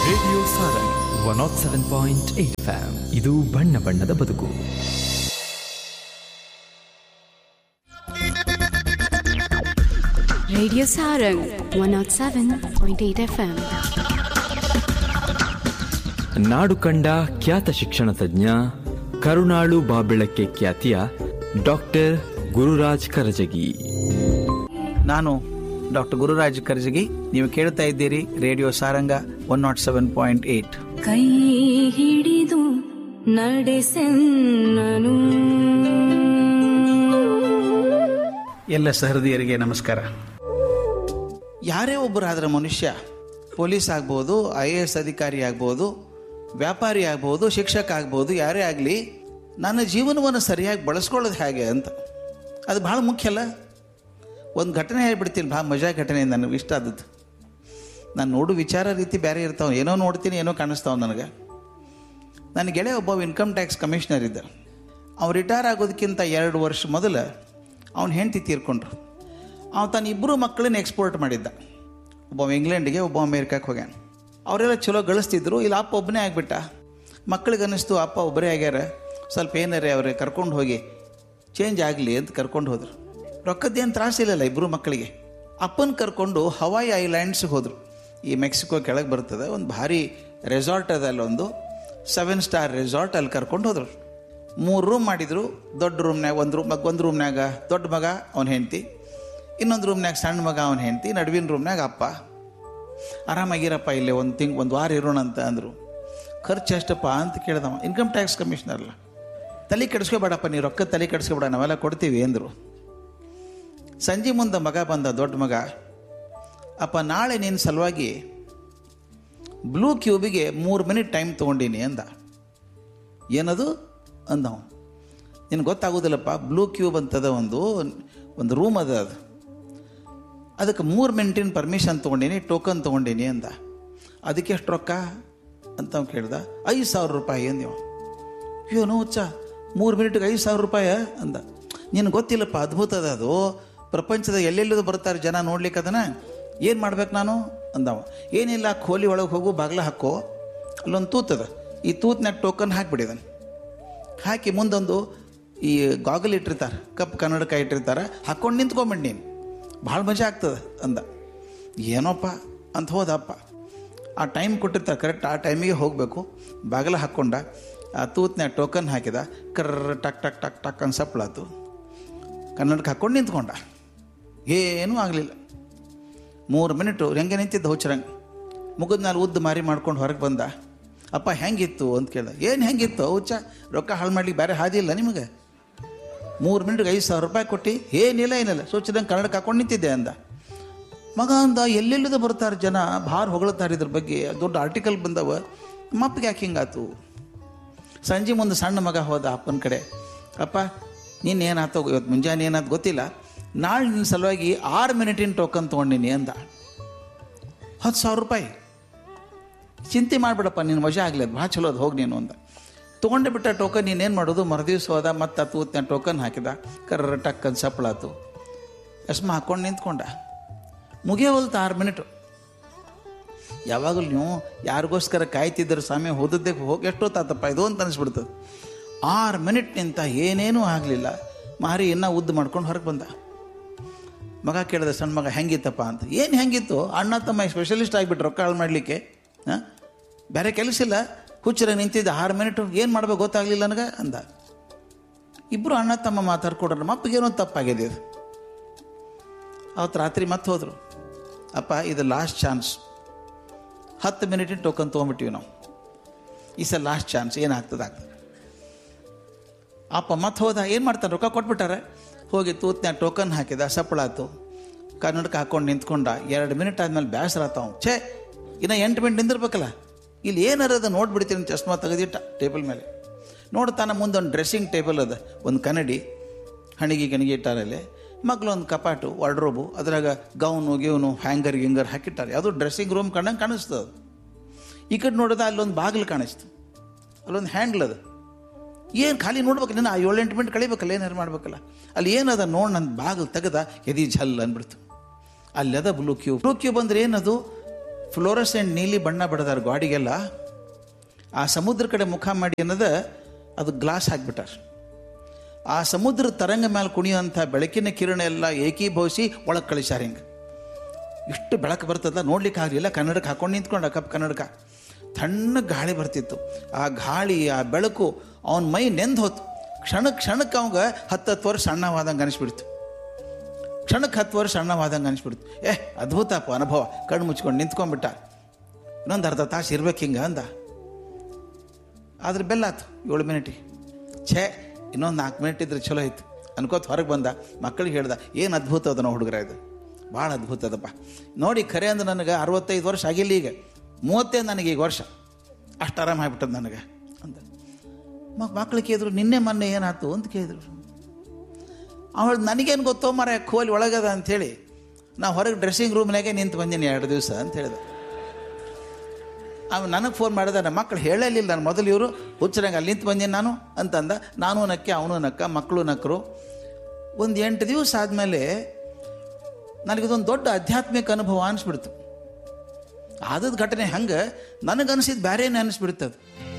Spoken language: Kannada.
Radio Sarang 107.8 FM. ಇದು ಬಣ್ಣ ಬಣ್ಣದ ಬದುಕು. Radio Sarang 107.8 FM. ನಾಡು ಕಂಡ ಖ್ಯಾತ ಶಿಕ್ಷಣ ತಜ್ಞ, ಕರುಣಾಳು ಬಾಬೆಳಕ್ಕೆ ಖ್ಯಾತಿಯ ಡಾಕ್ಟರ್ ಗುರುರಾಜ್ ಕರಜಗಿ. ನಾನು ಡಾಕ್ಟರ್ ಗುರುರಾಜ್ ಕರಜಗಿ. ನೀವು ಕೇಳ್ತಾ ಇದ್ದೀರಿ ರೇಡಿಯೋ ಸಾರಂಗ 107.8. ಕೈ ಹಿಡಿದು ನಡೆಸೆನ್ನನು. ಎಲ್ಲ ಸಹೃದಯರಿಗೆ ನಮಸ್ಕಾರ. ಯಾರೇ ಒಬ್ಬರಾದ್ರೆ ಮನುಷ್ಯ ಪೊಲೀಸ್ ಆಗ್ಬೋದು, IAS ಅಧಿಕಾರಿ ಆಗ್ಬೋದು, ವ್ಯಾಪಾರಿ ಆಗ್ಬೋದು, ಶಿಕ್ಷಕ ಆಗ್ಬೋದು, ಯಾರೇ ಆಗಲಿ ನನ್ನ ಜೀವನವನ್ನು ಸರಿಯಾಗಿ ಬಳಸ್ಕೊಳ್ಳೋದು ಹೇಗೆ ಅಂತ ಅದು ಭಾಳ ಮುಖ್ಯ ಅಲ್ಲ. ಒಂದು ಘಟನೆ ಹೇಳ್ಬಿಡ್ತೀನಿ, ಭಾಳ ಮಜಾ ಘಟನೆ, ನನಗೆ ಇಷ್ಟ ಆದದ್ದು. ನಾನು ನೋಡು ವಿಚಾರ ರೀತಿ ಬೇರೆ ಇರ್ತಾವೆ, ಏನೋ ನೋಡ್ತೀನಿ, ಏನೋ ಕಾಣಿಸ್ತಾವೆ ನನಗೆ. ನನ್ನ ಗೆಳೆಯ ಒಬ್ಬ ಇನ್ಕಮ್ ಟ್ಯಾಕ್ಸ್ ಕಮಿಷನರ್ ಇದ್ದ. ಅವ್ನು ರಿಟೈರ್ ಆಗೋದಕ್ಕಿಂತ 2 ವರ್ಷ ಮೊದಲು ಅವ್ನ ಹೆಂಡತಿ ತೀರ್ಕೊಂಡ್ರು. ಅವ್ನು ತನ್ನ 2 ಮಕ್ಕಳನ್ನ ಎಕ್ಸ್ಪೋರ್ಟ್ ಮಾಡಿದ್ದ. ಒಬ್ಬ ಇಂಗ್ಲೆಂಡಿಗೆ, ಒಬ್ಬ ಅಮೇರಿಕಕ್ಕೆ ಹೋಗ್ಯಾನ. ಅವರೆಲ್ಲ ಚಲೋ ಗಳಿಸ್ತಿದ್ರು. ಇಲ್ಲಿ ಅಪ್ಪ ಒಬ್ಬನೇ ಆಗಿಬಿಟ್ಟ. ಮಕ್ಕಳಿಗೆ ಅನ್ನಿಸ್ತು ಅಪ್ಪ ಒಬ್ಬರೇ ಆಗ್ಯಾರ, ಸ್ವಲ್ಪ ಏನಾರೇ ಅವ್ರಿಗೆ ಕರ್ಕೊಂಡು ಹೋಗಿ ಚೇಂಜ್ ಆಗಲಿ ಅಂತ ಕರ್ಕೊಂಡು ಹೋದ್ರು. ರೊಕ್ಕದ್ದೇನು ತ್ರಾಸಿಲ್ಲಲ್ಲ 2 ಮಕ್ಕಳಿಗೆ. ಅಪ್ಪನ ಕರ್ಕೊಂಡು ಹವಾಯಿ ಐಲ್ಯಾಂಡ್ಸ್ಗೆ ಹೋದರು. ಈ ಮೆಕ್ಸಿಕೋ ಕೆಳಗೆ ಬರ್ತದೆ, ಒಂದು ಭಾರಿ ರೆಸಾರ್ಟ್ ಅದ, ಅಲ್ಲೊಂದು 7 ಸ್ಟಾರ್ ರೆಸಾರ್ಟ್. ಅಲ್ಲಿ ಕರ್ಕೊಂಡು ಹೋದರು. 3 ರೂಮ್ ಮಾಡಿದರು. ದೊಡ್ಡ ರೂಮ್ನಾಗ ಒಂದು ರೂಮ್ನಾಗ ದೊಡ್ಡ ಮಗ ಅವನ ಹೆಂಡತಿ, ಇನ್ನೊಂದು ರೂಮ್ನಾಗ ಸಣ್ಣ ಮಗ ಅವನ ಹೆಂಡತಿ, ನಡುವಿನ ರೂಮ್ನಾಗ ಅಪ್ಪ. ಆರಾಮಾಗಿರಪ್ಪ, ಇಲ್ಲೇ ಒಂದು ವಾರ ಇರೋಣ ಅಂತ ಅಂದರು. ಖರ್ಚು ಎಷ್ಟಪ್ಪ ಅಂತ ಕೇಳ್ದವ. Income tax ಕಮಿಷನರ್ಲ್ಲ. ತಲೆ ಕೆಡಿಸ್ಕೋಬೇಡಪ್ಪ, ನೀವು ರೊಕ್ಕ ತಲೆ ಕೆಡಿಸ್ಕೋಬೇಡ, ನಾವೆಲ್ಲ ಕೊಡ್ತೀವಿ ಅಂದರು. ಸಂಜೆ ಮುಂದೆ ಮಗ ಬಂದ, ದೊಡ್ಡ ಮಗ. ಅಪ್ಪ, ನಾಳೆ ನಿನ್ನ ಸಲುವಾಗಿ ಬ್ಲೂ ಕ್ಯೂಬಿಗೆ 3 ಮಿನಿಟ್ ಟೈಮ್ ತೊಗೊಂಡೀನಿ ಅಂದ. ಏನದು ಅಂದವ. ನಿನಗೆ ಗೊತ್ತಾಗೋದಿಲ್ಲಪ್ಪ, ಬ್ಲೂ ಕ್ಯೂಬ್ ಅಂತದ ಒಂದು ರೂಮ್ ಅದ, ಅದಕ್ಕೆ 3 ಮಿನಿಟಿನ ಪರ್ಮಿಷನ್ ತೊಗೊಂಡೀನಿ, ಟೋಕನ್ ತೊಗೊಂಡೀನಿ ಅಂದ. ಅದಕ್ಕೆ ಎಷ್ಟು ರೊಕ್ಕ ಅಂತ ಅವ್ನು ಕೇಳ್ದ. 5,000 ರೂಪಾಯಿ ಅಂದವ. ಏನೋ ಹುಚ್ಚ, 3 ಮಿನಿಟ್ಗೆ 5,000 ರೂಪಾಯಿ ಅಂದ. ನಿನಗೆ ಗೊತ್ತಿಲ್ಲಪ್ಪ, ಅದ್ಭುತ ಅದ ಅದು. ಪ್ರಪಂಚದ ಎಲ್ಲೆಲ್ಲದು ಬರ್ತಾರೆ ಜನ ನೋಡ್ಲಿಕ್ಕೆ, ಅದನ್ನು ಏನು ಮಾಡ್ಬೇಕು ನಾನು ಅಂದವ. ಏನಿಲ್ಲ, ಖೋಲಿ ಒಳಗೆ ಹೋಗು, ಬಾಗಿಲ ಹಾಕೋ, ಅಲ್ಲೊಂದು ತೂತದ, ಈ ತೂತ್ನಾಗ ಟೋಕನ್ ಹಾಕಿಬಿಡಿದನು. ಹಾಕಿ ಮುಂದೊಂದು ಈ ಗಾಗಲ್ ಇಟ್ಟಿರ್ತಾರೆ, ಕಪ್ ಕನ್ನಡಕ ಇಟ್ಟಿರ್ತಾರೆ, ಹಾಕ್ಕೊಂಡು ನಿಂತ್ಕೊಂಬಿಡಿ ನೀನು, ಭಾಳ ಮಜಾ ಆಗ್ತದೆ ಅಂದ. ಏನೋಪ್ಪ ಅಂತ ಹೋದಪ್ಪ. ಆ ಟೈಮ್ ಕೊಟ್ಟಿರ್ತಾರೆ, ಕರೆಕ್ಟ್ ಆ ಟೈಮಿಗೆ ಹೋಗಬೇಕು. ಬಾಗಿಲ ಹಾಕ್ಕೊಂಡ, ಆ ತೂತ್ನಾಗ ಟೋಕನ್ ಹಾಕಿದ, ಕರ್ರ ಟಕ್ ಟಕ್ ಟಕ್ ಟಕ್ ಅಂತ ಸಪ್ಳಾತು. ಕನ್ನಡಕ್ಕೆ ಹಾಕ್ಕೊಂಡು ನಿಂತ್ಕೊಂಡ. ಏನೂ ಆಗಲಿಲ್ಲ. 3 ಮಿನಿಟು ಹೆಂಗೆ ನಿಂತಿದ್ದ ಹುಚ್ಚರಂಗೆ. ಮುಗಿದ್ಮೇಲೆ ಉದ್ದು ಮಾರಿ ಮಾಡ್ಕೊಂಡು ಹೊರಗೆ ಬಂದ. ಅಪ್ಪ ಹೆಂಗಿತ್ತು ಅಂತ ಕೇಳ್ದ. ಏನು ಹೆಂಗಿತ್ತು ಹುಚ್ಚ, ರೊಕ್ಕ ಹಾಳು ಮಾಡ್ಲಿಕ್ಕೆ ಬೇರೆ ಹಾದಿ ಇಲ್ಲ ನಿಮಗೆ? 3 ಮಿನಿಟ್ಗೆ 5,000 ರೂಪಾಯಿ ಕೊಟ್ಟು ಏನಿಲ್ಲ ಸೋಚಿದಂಗೆ ಕನ್ನಡಕ್ಕೆ ಹಾಕ್ಕೊಂಡು ನಿಂತಿದ್ದೆ ಅಂದ. ಮಗ ಅಂದ, ಎಲ್ಲೆಲ್ಲದ ಬರ್ತಾರೆ ಜನ, ಭಾಳ ಹೊಗಳ್ತಾರೆ ಇದ್ರ ಬಗ್ಗೆ, ದೊಡ್ಡ ಆರ್ಟಿಕಲ್ ಬಂದವ, ಮಪ್ಪಿಗೆ ಯಾಕೆ ಹಿಂಗಾತು? ಸಂಜೆ ಮುಂದೆ ಸಣ್ಣ ಮಗ ಹೋದ ಅಪ್ಪನ ಕಡೆ. ಅಪ್ಪ, ನೀನು ಏನಾಯ್ತು ಇವತ್ತು ಮುಂಜಾನೆ ಏನಾಯ್ತು ಗೊತ್ತಿಲ್ಲ, ನಾಳೆ ನಿನ್ನ ಸಲುವಾಗಿ 6 ಮಿನಿಟಿನ ಟೋಕನ್ ತೊಗೊಂಡಿನಿ ಅಂದ. 10,000 ರೂಪಾಯಿ. ಚಿಂತೆ ಮಾಡಿಬಿಡಪ್ಪ, ನೀನು ಮಜಾ ಆಗಲಿ, ಅದು ಭಾಳ ಚಲೋ ಅದು, ಹೋಗಿ ನೀನು ಅಂದ. ತೊಗೊಂಡು ಬಿಟ್ಟ ಟೋಕನ್. ನೀನೇನು ಮಾಡೋದು, ಮರುದಿವ್ಸ ಹೋದ, ಮತ್ತು ತೂತ್ನ ಟೋಕನ್ ಹಾಕಿದ, ಕರ್ರ ಟಕ್ಕನ್ ಸಪ್ಪಳಾತು. ಎಸ್ಮ ಹಾಕ್ಕೊಂಡು ನಿಂತ್ಕೊಂಡ. ಮುಗಿಯೋವಲ್ತು 6 ಮಿನಿಟು. ಯಾವಾಗಲೂ ನೀವು ಯಾರಿಗೋಸ್ಕರ ಕಾಯ್ತಿದ್ದರು ಸ್ವಾಮಿ, ಹೋದದ್ದೇ ಹೋಗಿ ಎಷ್ಟೊತ್ತಾತಪ್ಪ ಇದು ಅಂತ ಅನಿಸ್ಬಿಡ್ತದೆ. 6 ಮಿನಿಟ್ ನಿಂತ ಏನೇನೂ ಆಗಲಿಲ್ಲ. ಮಾರಿ ಇನ್ನೂ ಉದ್ದು ಮಾಡ್ಕೊಂಡು ಹೊರಗೆ ಬಂದ. ಮಗ ಕೇಳಿದ, ಸಣ್ಣ ಮಗ, ಹೆಂಗಿತ್ತಪ್ಪ ಅಂತ. ಏನು ಹೆಂಗಿತ್ತು, ಅಣ್ಣ ತಮ್ಮ ಸ್ಪೆಷಲಿಸ್ಟ್ ಆಗಿಬಿಟ್ರು ರೊಕ್ಕ ಹಾಳು ಮಾಡಲಿಕ್ಕೆ. ಬೇರೆ ಕೆಲಸ ಇಲ್ಲ, ಹುಚ್ಚರ ನಿಂತಿದ್ದ 6 ಮಿನಿಟು, ಏನು ಮಾಡ್ಬೇಕು ಗೊತ್ತಾಗಲಿಲ್ಲ ನನಗೆ ಅಂದ. ಇಬ್ಬರು ಅಣ್ಣ ತಮ್ಮ ಮಾತಾಡ್ಕೊಡ್ರ. ಮಪ್ಪಗೇನೋ ತಪ್ಪಾಗಿದೆ ಇದು. ಅವತ್ತು ರಾತ್ರಿ ಮತ್ತೆ ಹೋದರು. ಅಪ್ಪ, ಇದು ಲಾಸ್ಟ್ ಚಾನ್ಸ್, 10 ಮಿನಿಟಿನ ಟೋಕನ್ ತೊಗೊಂಬಿಟ್ಟಿವಿ ನಾವು, ಈ ಸಲ ಲಾಸ್ಟ್ ಚಾನ್ಸ್, ಏನಾಗ್ತದೆ. ಅಪ್ಪ ಮತ್ತೆ ಹೋದ. ಏನು ಮಾಡ್ತಾನೆ, ರೊಕ್ಕ ಕೊಟ್ಬಿಟ್ಟಾರೆ. ಹೋಗಿ ತೂತ್ನ್ಯಾಗ ಟೋಕನ್ ಹಾಕಿದ, ಸಪ್ಪಳಾತು. ಕನ್ನಡಕ್ಕೆ ಹಾಕ್ಕೊಂಡು ನಿಂತ್ಕೊಂಡ. 2 ಮಿನಿಟ್ ಆದಮೇಲೆ ಬೇಸರ ಆತಾವ. ಛೇ, ಇನ್ನು 8 ಮಿನಿಟ್ ನಿಂದಿರ್ಬೇಕಲ್ಲ, ಇಲ್ಲಿ ಏನಾರದ ನೋಡ್ಬಿಡ್ತೀನಿ. ಚಶ್ಮಾ ತೆಗೆದಿಟ್ಟ ಟೇಬಲ್ ಮೇಲೆ. ನೋಡ್ತಾನೆ ಮುಂದೊಂದು ಡ್ರೆಸ್ಸಿಂಗ್ ಟೇಬಲ್ ಅದ, ಒಂದು ಕನ್ನಡಿ, ಹಣಿಗೆ ಇಟ್ಟಾರಲ್ಲಿ. ಮಗ್ಲೊಂದು ಕಪಾಟು, ವಾರ್ಡ್ರೋಬು, ಅದ್ರಾಗ ಗೌನು ಹ್ಯಾಂಗರ್ ಹಾಕಿಟ್ಟಾರೆ. ಅದು ಡ್ರೆಸ್ಸಿಂಗ್ ರೂಮ್ ಕಂಡಂಗೆ ಕಾಣಿಸ್ತದೆ. ಈ ಕಡೆ ನೋಡಿದ ಅಲ್ಲೊಂದು ಬಾಗಿಲು ಕಾಣಿಸ್ತು, ಅಲ್ಲೊಂದು ಹ್ಯಾಂಡ್ಲ್ ಅದು. ಏನು ಖಾಲಿ ನೋಡ್ಬೇಕು, ನೀನು 7-8 ಮಿನಿಟ್ ಕಳಿಬೇಕಲ್ಲ, ಏನಾರು ಮಾಡ್ಬೇಕಲ್ಲ. ಅಲ್ಲಿ ಏನದ ನೋಡಿ, ನನ್ನ ಬಾಗಿಲು ತೆಗೆದ, ಎದಿ ಝಲ್ ಅಂದ್ಬಿಡ್ತು. ಅಲ್ಲದ ಬ್ಲೂ ಕ್ಯೂಬ್ ಅಂದ್ರೆ ಏನದು, ಫ್ಲೋರಸೆಂಟ್ ನೀಲಿ ಬಣ್ಣ ಬಡ್ದಾರ ಗಾಡಿಗೆಲ್ಲ. ಆ ಸಮುದ್ರ ಕಡೆ ಮುಖ ಮಾಡಿ ಅನ್ನೋದು ಅದು ಗ್ಲಾಸ್ ಹಾಕ್ಬಿಟ್ಟಾರ. ಆ ಸಮುದ್ರ ತರಂಗ ಮೇಲೆ ಕುಣಿಯುವಂಥ ಬೆಳಕಿನ ಕಿರಣ ಎಲ್ಲ ಏಕೀಭವಿಸಿ ಒಳಗೆ ಕಳಿಸ್ಯಾರ. ಹಿಂಗೆ ಇಷ್ಟು ಬೆಳಕು ಬರ್ತದ ನೋಡ್ಲಿಕ್ಕೆ ಆಗಲಿಲ್ಲ. ಕನ್ನಡಕ್ಕೆ ಹಾಕೊಂಡು ನಿಂತ್ಕೊಂಡ ಕಪ್ ಕನ್ನಡಕ. ತಣ್ಣಗೆ ಗಾಳಿ ಬರ್ತಿತ್ತು. ಆ ಗಾಳಿ, ಆ ಬೆಳಕು ಅವನ ಮೈ ನೆಂದು ಹೋತು. ಕ್ಷಣಕ್ಕೆ ಅವಂಗೆ 10 ವರ್ಷ ಸಣ್ಣವಾದಂಗೆ ಅನಿಸ್ಬಿಡ್ತು. ಕ್ಷಣಕ್ಕೆ 10 ವರ್ಷ ಸಣ್ಣವಾದಂಗೆ ಅನಿಸ್ಬಿಡ್ತು. ಅದ್ಭುತಪ್ಪ ಅನುಭವ. ಕಣ್ಣು ಮುಚ್ಕೊಂಡು ನಿಂತ್ಕೊಂಡ್ಬಿಟ್ಟ. ಇನ್ನೊಂದು ಅರ್ಧ ತಾಸು ಇರ್ಬೇಕು ಹಿಂಗೆ ಅಂದ. ಆದ್ರೆ ಬೆಲ್ಲಾತು 7 ಮಿನಿಟ್. ಇನ್ನೊಂದು 4 ಮಿನಿಟ್ ಇದ್ರೆ ಚಲೋ ಇತ್ತು ಅನ್ಕೋತ ಹೊರಗೆ ಬಂದ. ಮಕ್ಕಳಿಗೆ ಹೇಳ್ದ, ಏನು ಅದ್ಭುತ ಅದ ನಾವು ಹುಡುಗರ, ಇದು ಭಾಳ ಅದ್ಭುತ ಅದಪ್ಪ ನೋಡಿ. ಖರೆ ಅಂದ್ರೆ ನನಗೆ 65 ವರ್ಷ ಆಗಿಲ್ಲ, ಈಗ 30 ನನಗೆ ಈಗ ವರ್ಷ. ಅಷ್ಟು ಆರಾಮ ಆಗ್ಬಿಟ್ಟದ ನನಗೆ ಅಂತ. ಮಕ್ಕಳು ಕೇಳಿದ್ರು, ನಿನ್ನೆ ಮೊನ್ನೆ ಏನಾಯ್ತು ಅಂತ ಕೇಳಿದ್ರು. ಅವಳು ನನಗೇನು ಗೊತ್ತೋ ಮರ ಕೋಲಿ ಒಳಗದ ಅಂಥೇಳಿ ನಾ ಹೊರಗೆ ಡ್ರೆಸ್ಸಿಂಗ್ ರೂಮ್ನಾಗೆ ನಿಂತು ಬಂದೀನಿ 2 ದಿವಸ ಅಂತ ಹೇಳಿದೆ. ಅವ್ನು ನನಗೆ ಫೋನ್ ಮಾಡಿದ, ನಮ್ಮ ಮಕ್ಕಳು ಹೇಳಲಿಲ್ಲ. ನಾನು ಮೊದಲು ಇವರು ಹುಚ್ಚರಂಗೆ ಅಲ್ಲಿ ನಿಂತು ಬಂದೀನಿ ನಾನು ಅಂತಂದ. ನಾನು ನಕ್ಕೆ, ಅವನು ನಕ್ಕ, ಮಕ್ಕಳು ನಕ್ಕರು. ಒಂದು 8 ದಿವಸ ಆದಮೇಲೆ ನನಗಿದೊಂದು ದೊಡ್ಡ ಆಧ್ಯಾತ್ಮಿಕ ಅನುಭವ ಅನಿಸ್ಬಿಡ್ತು. ಆದದ ಘಟನೆ ಹಂಗೆ ನನಗನ್ಸಿದ್ದು ಬೇರೆನೇ ಅನಿಸ್ಬಿಡ್ತದೆ.